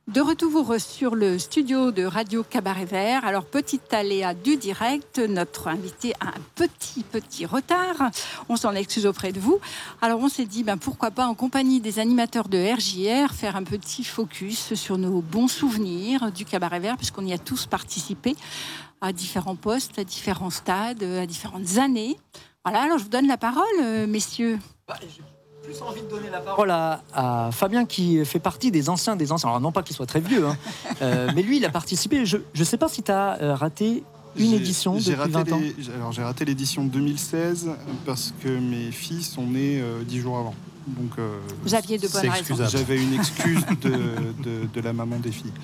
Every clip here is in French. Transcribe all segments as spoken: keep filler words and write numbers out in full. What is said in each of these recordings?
De retour sur le studio de Radio Cabaret Vert. Alors, petite aléa du direct, notre invité a un petit, petit retard. On s'en excuse auprès de vous. Alors, on s'est dit, ben, pourquoi pas, en compagnie des animateurs de R J R, faire un petit focus sur nos bons souvenirs du Cabaret Vert, puisqu'on y a tous participé à différents postes, à différents stades, à différentes années. Voilà, alors je vous donne la parole, messieurs. Bah, plus envie de donner la parole à, à Fabien qui fait partie des anciens des anciens. Alors non pas qu'il soit très vieux, hein, euh, mais lui il a participé. Je ne sais pas si tu as euh, raté une j'ai, édition j'ai depuis raté vingt ans. Les, alors j'ai raté l'édition deux mille seize parce que mes filles sont nées euh, dix jours avant. Donc, euh, vous aviez de bonnes raisons. J'avais une excuse de, de, de la maman des filles.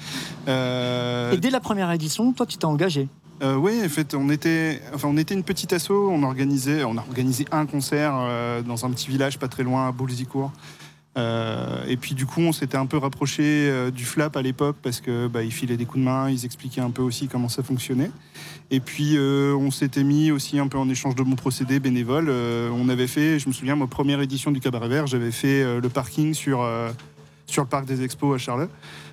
Euh... Et dès la première édition, toi tu t'es engagé. Euh, oui, en fait, on était, enfin, on était une petite asso. On organisait, on a organisé un concert euh, dans un petit village pas très loin, à Boulzicourt. Euh, et puis du coup, on s'était un peu rapproché euh, du Flap à l'époque parce que bah, ils filaient des coups de main, ils expliquaient un peu aussi comment ça fonctionnait. Et puis euh, on s'était mis aussi un peu en échange de bons procédés bénévoles. Euh, on avait fait, je me souviens, ma première édition du Cabaret Vert, j'avais fait euh, le parking sur euh, sur le parc des Expos à Charleux.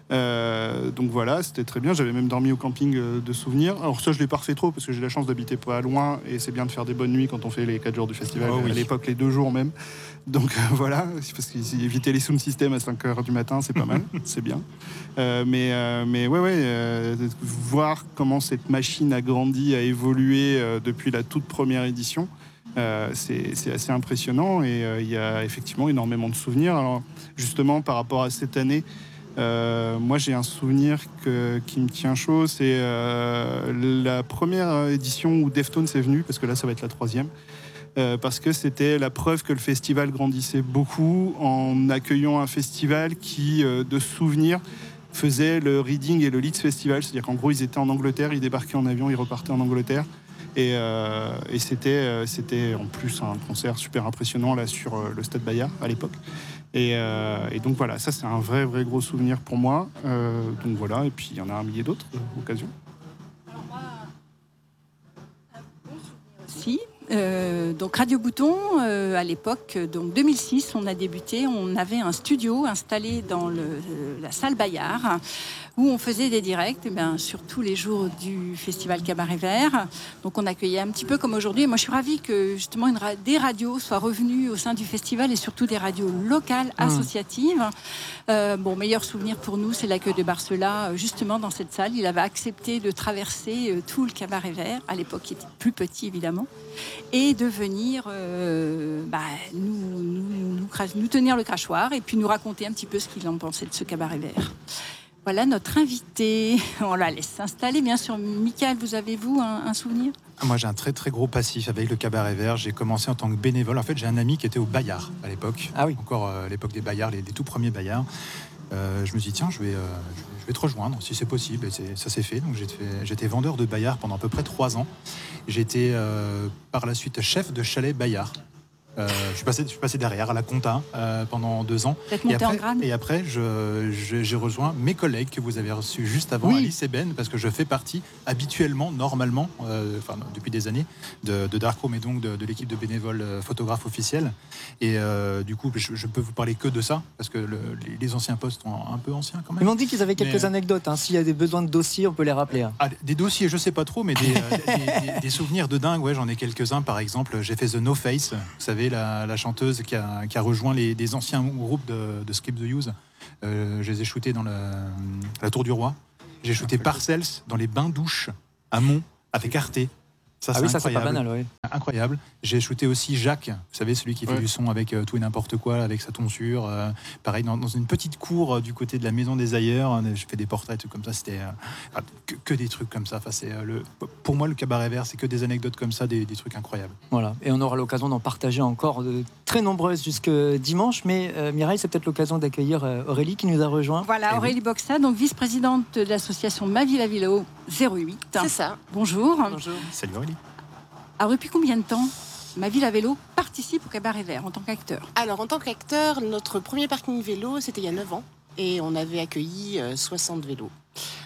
Euh, donc voilà, c'était très bien. J'avais même dormi au camping euh, de souvenirs. Alors ça, je l'ai pas refait trop parce que j'ai la chance d'habiter pas loin et c'est bien de faire des bonnes nuits quand on fait les quatre jours du festival. Oh, oui. À l'époque, les deux jours même. Donc euh, voilà, parce qu'éviter les sound systems à cinq heures du matin, c'est pas mal, c'est bien. Euh, mais, euh, mais ouais, ouais, euh, voir comment cette machine a grandi, a évolué euh, depuis la toute première édition. Euh, c'est, c'est assez impressionnant et il euh, y a effectivement énormément de souvenirs. Alors justement, par rapport à cette année, Euh, moi j'ai un souvenir que, qui me tient chaud, c'est euh, la première édition où Deftones est venu, parce que là ça va être la troisième, euh, parce que c'était la preuve que le festival grandissait beaucoup en accueillant un festival qui, euh, de souvenirs, faisait le Reading et le Leeds Festival, c'est-à-dire qu'en gros ils étaient en Angleterre, ils débarquaient en avion, ils repartaient en Angleterre. Et, euh, et c'était, euh, c'était en plus un concert super impressionnant là, sur euh, le Stade Bayard à l'époque. Et, euh, et donc voilà, ça c'est un vrai, vrai gros souvenir pour moi. Euh, donc voilà, et puis il y en a un millier d'autres euh, occasions. Alors moi, un bon souvenir aussi. Euh, donc Radio Bouton, euh, à l'époque, donc deux mille six, on a débuté, on avait un studio installé dans le, la salle Bayard où on faisait des directs eh bien, sur tous les jours du festival Cabaret Vert. Donc on accueillait un petit peu comme aujourd'hui. Et moi je suis ravie que justement une ra- des radios soient revenues au sein du festival et surtout des radios locales, mmh. associatives. Euh, bon, meilleur souvenir pour nous, c'est l'accueil de Barcela, justement dans cette salle. Il avait accepté de traverser euh, tout le Cabaret Vert, à l'époque qui était plus petit évidemment, et de venir euh, bah, nous, nous, nous, nous tenir le crachoir et puis nous raconter un petit peu ce qu'il en pensait de ce Cabaret Vert. Voilà notre invité. On la laisse s'installer. Bien sûr, Michael, vous avez-vous un, un souvenir ? Moi, j'ai un très très gros passif avec le Cabaret Vert. J'ai commencé en tant que bénévole. En fait, j'ai un ami qui était au Bayard à l'époque. Ah oui. Encore euh, l'époque des Bayards, les, les tout premiers Bayards. Euh, je me suis dit, tiens, je vais, euh, je vais te rejoindre si c'est possible. Et c'est, ça s'est fait. Donc, j'ai fait, j'étais vendeur de Bayard pendant à peu près trois ans. J'ai été euh, par la suite chef de chalet Bayard. Euh, je, suis passé, je suis passé derrière à la compta euh, pendant deux ans. Vous êtes monté et après, en grade. Et après, je, je, j'ai rejoint mes collègues que vous avez reçus juste avant, oui. Alice et Ben, parce que je fais partie habituellement, normalement, euh, enfin depuis des années, de, de Darkroom et donc de, de l'équipe de bénévoles euh, photographes officiels. Et euh, du coup, je, je peux vous parler que de ça, parce que le, les, les anciens postes sont un peu anciens quand même. Ils m'ont dit qu'ils avaient quelques mais, anecdotes. Hein. S'il y a des besoins de dossiers, on peut les rappeler. Hein. Ah, des dossiers, je sais pas trop, mais des, euh, des, des, des souvenirs de dingue. Ouais, j'en ai quelques-uns. Par exemple, j'ai fait The No Face, vous savez, la, la chanteuse qui a, qui a rejoint les, les anciens groupes de, de Skip the Use. Euh, je les ai shootés dans le, la Tour du Roi. J'ai shooté Parcells dans les bains-douches à Mont avec Arte. Ça, ah c'est oui, ça incroyable. c'est pas banal, oui. Incroyable. J'ai shooté aussi Jacques, vous savez, celui qui fait ouais. du son avec euh, tout et n'importe quoi, avec sa tonsure. Euh, pareil, dans, dans une petite cour euh, du côté de la maison des ailleurs. J'ai fait des portraits, tout comme ça. C'était euh, que, que des trucs comme ça. Enfin, c'est, euh, le, pour moi, le Cabaret Vert, c'est que des anecdotes comme ça, des, des trucs incroyables. Voilà. Et on aura l'occasion d'en partager encore de très nombreuses jusque dimanche. Mais euh, Mireille, c'est peut-être l'occasion d'accueillir euh, Aurélie qui nous a rejoint. Voilà, Aurélie Boxa, donc vice-présidente de l'association Ma Ville à Vélo zéro huit. C'est ça. Bonjour. Bonjour. Salut Aurélie. Alors, depuis combien de temps Ma Ville à Vélo participe au Cabaret Vert en tant qu'acteur ? Alors, en tant qu'acteur, notre premier parking vélo, c'était il y a neuf ans. Et on avait accueilli euh, soixante vélos.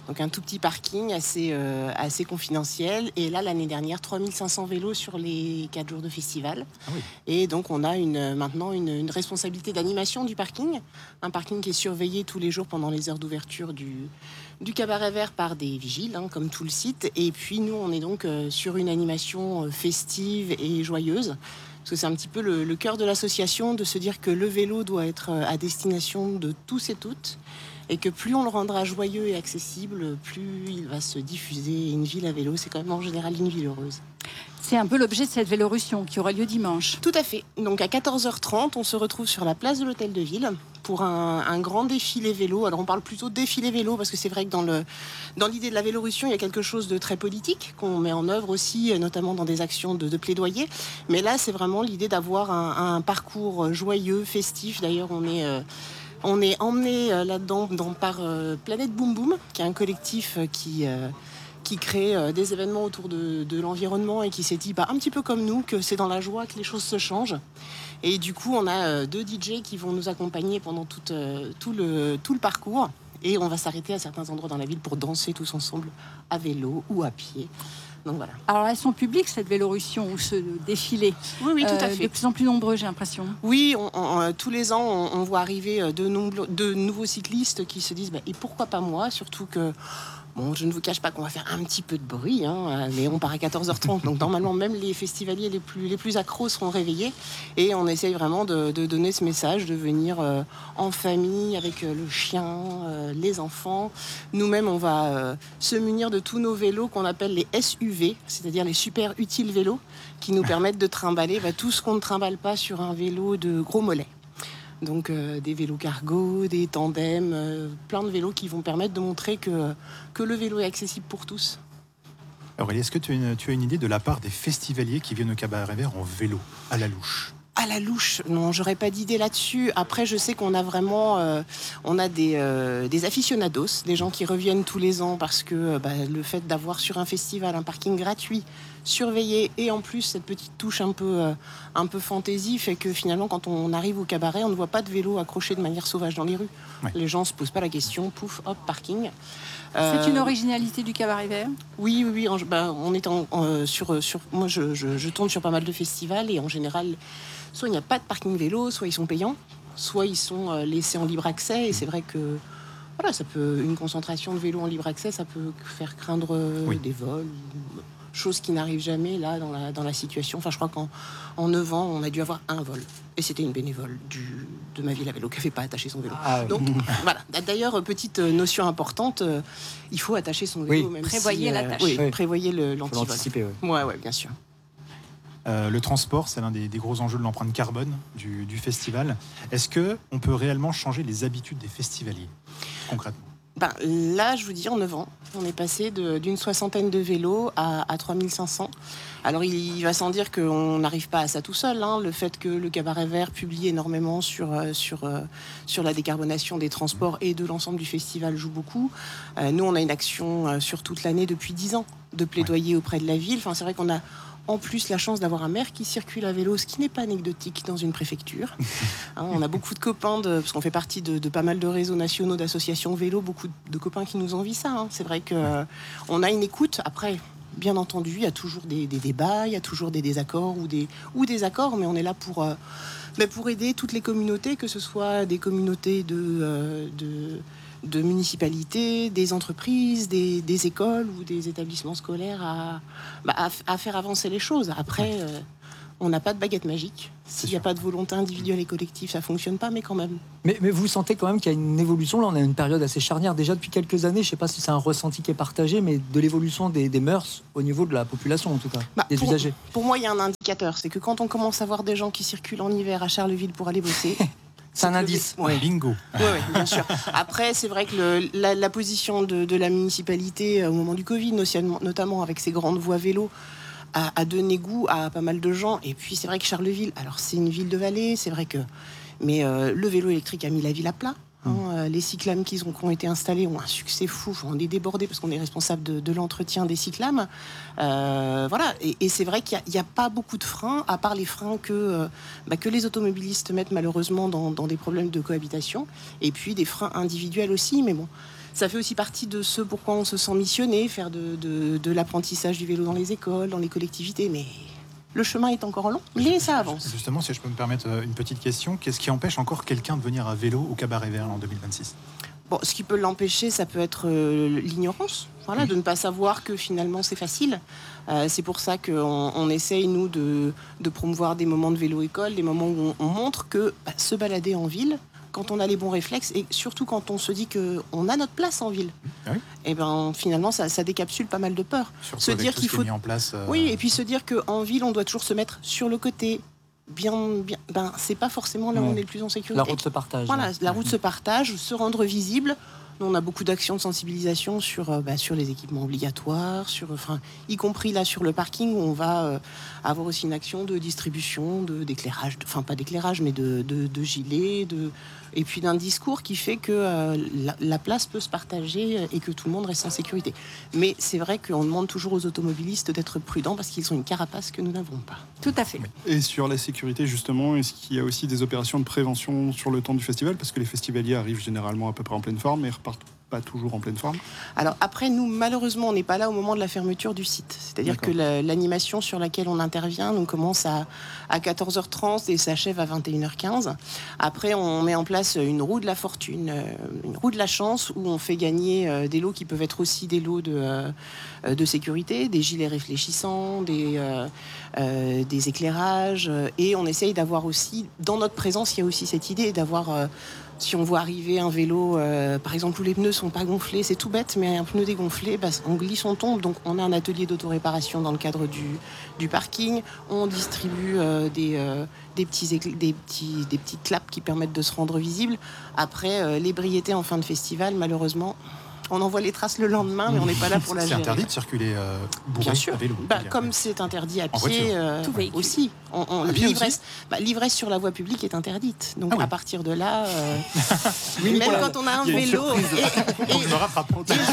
Donc un tout petit parking assez, euh, assez confidentiel. Et là, l'année dernière, trois mille cinq cents vélos sur les quatre jours de festival. Ah oui. Et donc on a une, maintenant une, une responsabilité d'animation du parking. Un parking qui est surveillé tous les jours pendant les heures d'ouverture du, du cabaret vert par des vigiles, hein, comme tout le site. Et puis nous, on est donc euh, sur une animation euh, festive et joyeuse. Parce que c'est un petit peu le, le cœur de l'association de se dire que le vélo doit être à destination de tous et toutes et que plus on le rendra joyeux et accessible, plus il va se diffuser. Une ville à vélo, c'est quand même en général une ville heureuse. C'est un peu l'objet de cette Vélorussion qui aura lieu dimanche. Tout à fait. Donc à quatorze heures trente, on se retrouve sur la place de l'Hôtel de Ville pour un, un grand défilé vélo. Alors on parle plutôt de défilé vélo parce que c'est vrai que dans, le, dans l'idée de la Vélorussion, il y a quelque chose de très politique qu'on met en œuvre aussi, notamment dans des actions de, de plaidoyer. Mais là, c'est vraiment l'idée d'avoir un, un parcours joyeux, festif. D'ailleurs, on est... Euh, On est emmené euh, là-dedans dans, par euh, Planète Boom Boom, qui est un collectif euh, qui, euh, qui crée euh, des événements autour de, de l'environnement et qui s'est dit, bah, un petit peu comme nous, que c'est dans la joie que les choses se changent. Et du coup, on a euh, deux D J qui vont nous accompagner pendant tout, euh, tout, le, tout le parcours. Et on va s'arrêter à certains endroits dans la ville pour danser tous ensemble à vélo ou à pied. Donc voilà. Alors elles sont publiques, cette Vélorussion ou ce défilé. Oui, oui, tout à Euh, fait. de plus en plus nombreux, j'ai l'impression. Oui, on, on, euh, tous les ans, on, on voit arriver de, nombre- de nouveaux cyclistes qui se disent bah, « et pourquoi pas moi ?» Surtout que, bon, je ne vous cache pas qu'on va faire un petit peu de bruit, hein, mais on part à quatorze heures trente, donc normalement même les festivaliers les plus, les plus accros seront réveillés. Et on essaye vraiment de, de donner ce message, de venir euh, en famille, avec euh, le chien, euh, les enfants. Nous-mêmes, on va euh, se munir de tous nos vélos qu'on appelle les S U V, c'est-à-dire les super utiles vélos, qui nous permettent de trimballer bah, tout ce qu'on ne trimballe pas sur un vélo de gros mollets. Donc euh, des vélos cargo, des tandems, euh, plein de vélos qui vont permettre de montrer que, que le vélo est accessible pour tous. Aurélie, est-ce que tu as, une, tu as une idée de la part des festivaliers qui viennent au Cabaret Vert en vélo, à la louche ? À la louche, non, j'aurais pas d'idée là-dessus. Après, je sais qu'on a vraiment, euh, on a des, euh, des aficionados, des gens qui reviennent tous les ans parce que euh, bah, le fait d'avoir sur un festival un parking gratuit, surveillé et en plus cette petite touche un peu, euh, un peu fantaisie fait que finalement, quand on arrive au cabaret, on ne voit pas de vélo accroché de manière sauvage dans les rues. Ouais. Les gens se posent pas la question, pouf, hop, parking. C'est Euh, une originalité du Cabaret Vert. Oui, oui, oui. En, bah, on est en, en, sur, sur, moi, je, je, je tourne sur pas mal de festivals et en général, soit il n'y a pas de parking vélo, soit ils sont payants, soit ils sont euh, laissés en libre accès. Et c'est vrai que voilà, ça peut, une concentration de vélos en libre accès, ça peut faire craindre euh, Oui. des vols, chose qui n'arrive jamais là dans la, dans la situation. Enfin, je crois qu'en en neuf ans, on a dû avoir un vol. Et c'était une bénévole du, de ma ville à vélo qui n'avait pas attaché son vélo. Ah, oui. Donc voilà. D'ailleurs, petite notion importante, euh, il faut attacher son vélo. Oui. Même Prévoyez si, euh, l'attache. Oui, Oui. prévoyez le- Faut l'antivol. l'anticiper, ouais. Ouais, ouais, bien sûr. Euh, le transport, c'est l'un des, des gros enjeux de l'empreinte carbone du, du festival. Est-ce qu'on peut réellement changer les habitudes des festivaliers, concrètement ? Ben, là, je vous dis, en neuf ans, on est passé de- d'une soixantaine de vélos à, à trois mille cinq cents. Alors, il, il va sans dire qu'on n'arrive pas à ça tout seul. Hein. Le fait que le Cabaret Vert publie énormément sur, euh, sur, euh, sur la décarbonation des transports et de l'ensemble du festival joue beaucoup. Euh, nous, on a une action euh, sur toute l'année depuis dix ans de plaidoyer auprès de la ville. Enfin, c'est vrai qu'on a en plus la chance d'avoir un maire qui circule à vélo, ce qui n'est pas anecdotique dans une préfecture. Hein, on a beaucoup de copains, de, parce qu'on fait partie de, de pas mal de réseaux nationaux d'associations vélo, beaucoup de copains qui nous envient ça. Hein. C'est vrai qu'on a une écoute. Après, bien entendu, il y a toujours des, des débats, il y a toujours des désaccords ou des, ou des accords, mais on est là pour, euh, mais pour aider toutes les communautés, que ce soit des communautés de... Euh, de de municipalités, des entreprises, des, des écoles ou des établissements scolaires à, bah, à, à faire avancer les choses. Après, euh, on n'a pas de baguette magique. S'il n'y a sûr. pas de volonté individuelle et collective, ça ne fonctionne pas, mais quand même. Mais, mais vous sentez quand même qu'il y a une évolution. Là, on a une période assez charnière déjà depuis quelques années. Je ne sais pas si c'est un ressenti qui est partagé, mais de l'évolution des, des mœurs au niveau de la population, en tout cas, Bah, des pour, usagers. pour moi, il y a un indicateur. C'est que quand on commence à voir des gens qui circulent en hiver à Charleville pour aller bosser... C'est un que le- indice. Ouais. Bingo. Oui, bien sûr. Après, c'est vrai que le- la, la position de, de la municipalité euh, au moment du Covid, notamment, notamment avec ses grandes voies vélo, a, a donné goût à pas mal de gens. Et puis, c'est vrai que Charleville, alors c'est une ville de vallée, c'est vrai que... Mais euh, le vélo électrique a mis la ville à plat. Hein. Euh, Les cyclames qui ont, qui ont été installés ont un succès fou. Enfin, on est débordé parce qu'on est responsable de, de l'entretien des cyclames. Euh, voilà. Et, et c'est vrai qu'il n'y a, a pas beaucoup de freins, à part les freins que, euh, bah, que les automobilistes mettent malheureusement dans, dans des problèmes de cohabitation. Et puis des freins individuels aussi. Mais bon, ça fait aussi partie de ce pourquoi on se sent missionné, faire de, de, de l'apprentissage du vélo dans les écoles, dans les collectivités, mais le chemin est encore long, mais ça avance. Justement, si je peux me permettre une petite question, qu'est-ce qui empêche encore quelqu'un de venir à vélo au Cabaret Vert en deux mille vingt-six ? Bon, ce qui peut l'empêcher, ça peut être euh, l'ignorance, voilà, oui. de ne pas savoir que finalement c'est facile. Euh, c'est pour ça qu'on on essaye, nous, de, de promouvoir des moments de vélo-école, des moments où on, on montre que bah, se balader en ville, quand on a les bons réflexes, et surtout quand on se dit qu'on a notre place en ville, oui. et ben, finalement, ça, ça décapsule pas mal de peur. Surtout se avec dire tout qu'il ce faut... qui est mis en place. Euh... Oui, et puis se dire qu'en ville, on doit toujours se mettre sur le côté. Bien, bien, ben, c'est pas forcément là où ouais. on est le plus en sécurité. La route se partage. Voilà, la route mmh. se partage, se rendre visible. Nous, on a beaucoup d'actions de sensibilisation sur, euh, bah, sur les équipements obligatoires, sur, enfin, y compris là sur le parking où on va euh, avoir aussi une action de distribution, de, d'éclairage, enfin pas d'éclairage, mais de, de, de gilets, de, et puis d'un discours qui fait que euh, la, la place peut se partager et que tout le monde reste en sécurité. Mais c'est vrai qu'on demande toujours aux automobilistes d'être prudents parce qu'ils ont une carapace que nous n'avons pas. Tout à fait. Et sur la sécurité, justement, est-ce qu'il y a aussi des opérations de prévention sur le temps du festival ? Parce que les festivaliers arrivent généralement à peu près en pleine forme et repartent pas toujours en pleine forme. Alors après, nous, malheureusement, on n'est pas là au moment de la fermeture du site. C'est-à-dire D'accord. que la, l'animation sur laquelle on intervient, nous commence à, à quatorze heures trente et s'achève à vingt et une heures quinze. Après, on met en place une roue de la fortune, une roue de la chance, où on fait gagner des lots qui peuvent être aussi des lots de, de sécurité, des gilets réfléchissants, des, euh, euh, des éclairages. Et on essaye d'avoir aussi, dans notre présence, il y a aussi cette idée d'avoir... Euh, si on voit arriver un vélo, euh, par exemple, où les pneus ne sont pas gonflés, c'est tout bête, mais un pneu dégonflé, bah, on glisse, on tombe. Donc on a un atelier d'autoréparation dans le cadre du, du parking. On distribue euh, des, euh, des, petits, des, petits, des petites claps qui permettent de se rendre visible. Après, euh, l'ébriété en fin de festival, malheureusement... On envoie les traces le lendemain, mais on n'est pas là pour la c'est gérer. C'est interdit de circuler euh, bourré Bien sûr. à vélo. Bah, comme c'est interdit à pied euh, aussi. On, on, à pied l'ivresse, aussi bah, l'ivresse sur la voie publique est interdite. Donc ah oui. à partir de là, euh, oui, même voilà. quand on a un vélo et, et, je me rattrape.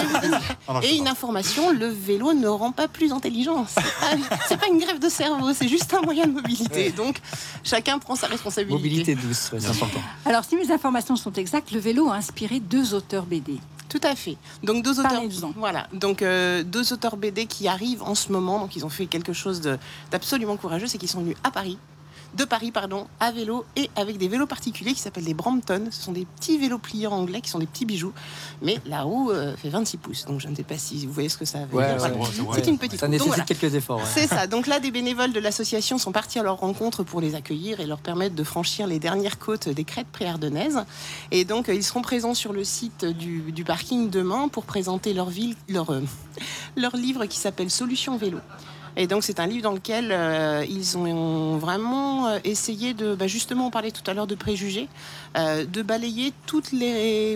et, et une information, le vélo ne rend pas plus intelligent. C'est pas, c'est pas une grève de cerveau, c'est juste un moyen de mobilité. Donc chacun prend sa responsabilité. Mobilité douce, ouais, c'est important. Alors si mes informations sont exactes, le vélo a inspiré deux auteurs B D. Tout à fait. Donc deux auteurs, voilà. Donc euh, deux auteurs B D qui arrivent en ce moment. Donc ils ont fait quelque chose de, d'absolument courageux, c'est qu'ils sont venus à Paris, de Paris pardon, à vélo et avec des vélos particuliers qui s'appellent des Brampton. Ce sont des petits vélos plieurs anglais qui sont des petits bijoux, mais la roue euh, fait vingt-six pouces. Donc je ne sais pas si vous voyez ce que ça veut ouais, dire. Ouais, voilà. ouais, c'est, ouais. c'est une petite. Ça roue. nécessite Donc, voilà. quelques efforts. Ouais. C'est ça. Donc là, des bénévoles de l'association sont partis à leur rencontre pour les accueillir et leur permettre de franchir les dernières côtes des crêtes préardennaises. Et donc euh, ils seront présents sur le site du, du parking demain pour présenter leur ville, leur euh, leur livre qui s'appelle Solutions Vélo. Et donc c'est un livre dans lequel euh, ils ont vraiment euh, essayé de, bah justement on parlait tout à l'heure de préjugés, euh, de balayer toutes les,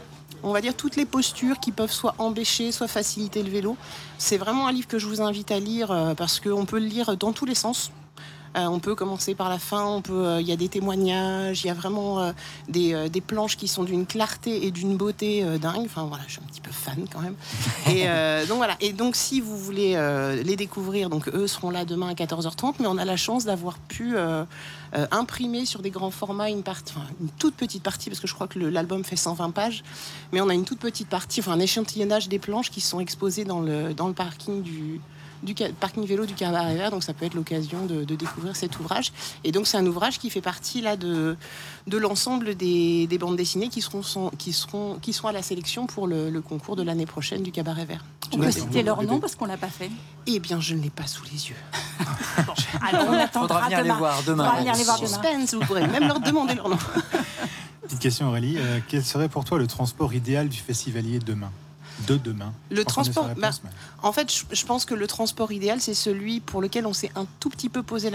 on va dire toutes les postures qui peuvent soit embêcher, soit faciliter le vélo. C'est vraiment un livre que je vous invite à lire euh, parce qu'on peut le lire dans tous les sens. Euh, on peut commencer par la fin, on peut, il euh, y a des témoignages, il y a vraiment euh, des, euh, des planches qui sont d'une clarté et d'une beauté euh, dingue. Enfin voilà, je suis un petit peu fan quand même. Et euh, donc voilà. Et donc si vous voulez euh, les découvrir, donc eux seront là demain à quatorze heures trente. Mais on a la chance d'avoir pu euh, euh, imprimer sur des grands formats une partie, enfin, une toute petite partie, parce que je crois que le, l'album fait cent vingt pages. Mais on a une toute petite partie, enfin un échantillonnage des planches qui sont exposées dans le dans le parking du du parking vélo du Cabaret Vert, donc ça peut être l'occasion de, de découvrir cet ouvrage. Et donc c'est un ouvrage qui fait partie là de, de l'ensemble des, des bandes dessinées qui seront, sont, qui, seront, qui seront à la sélection pour le, le concours de l'année prochaine du Cabaret Vert. On peut citer leur nom parce qu'on l'a pas fait. Eh bien, je ne l'ai pas sous les yeux. Bon, alors on attendra venir demain. les voir demain. On va venir les voir demain. Suspense, vous pourrez même leur demander leur nom. Petite question Aurélie, euh, quel serait pour toi le transport idéal du festivalier demain ? De demain. Le transport, réponse, bah, mais... en fait, je, je pense que le transport idéal, c'est celui pour lequel on s'est un tout petit peu posé la